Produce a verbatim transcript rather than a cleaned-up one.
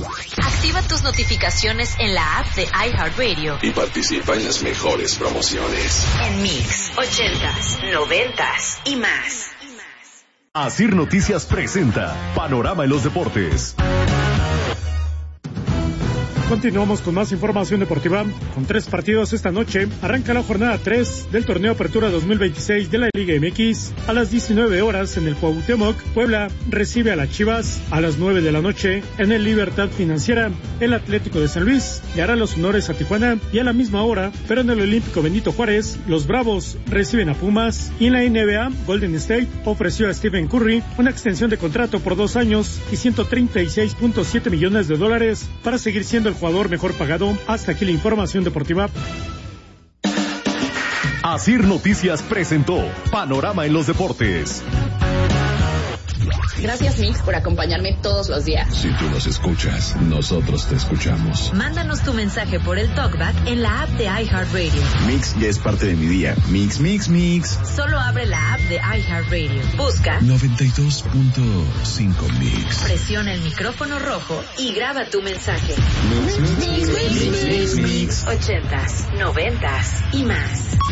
Activa tus notificaciones en la app de iHeartRadio y participa en las mejores promociones. En Mix, ochentas, noventas y más. Asir Noticias presenta Panorama en los Deportes. Continuamos con más información deportiva. Con tres partidos esta noche, arranca la jornada tres del Torneo Apertura dos mil veintiséis de la Liga M X. A las diecinueve horas en el Cuauhtémoc, Puebla recibe a las Chivas. A las nueve de la noche en el Libertad Financiera, el Atlético de San Luis le hará los honores a Tijuana. Y a la misma hora, pero en el Olímpico Benito Juárez, los Bravos reciben a Pumas. Y en la N B A, Golden State ofreció a Stephen Curry una extensión de contrato por dos años y ciento treinta y seis punto siete millones de dólares para seguir siendo el jugador mejor pagado. Hasta aquí la información deportiva. Asir Noticias presentó Panorama en los Deportes. Gracias, Mix, por acompañarme todos los días. Si tú nos escuchas, nosotros te escuchamos. Mándanos tu mensaje por el TalkBack en la app de iHeartRadio. Mix ya es parte de mi día. Mix, mix, mix. Solo abre la app de iHeartRadio. Busca noventa y dos punto cinco Mix. Presiona el micrófono rojo y graba tu mensaje. Mix, mix, mix, mix, mix, mix. Ochentas, noventas y más.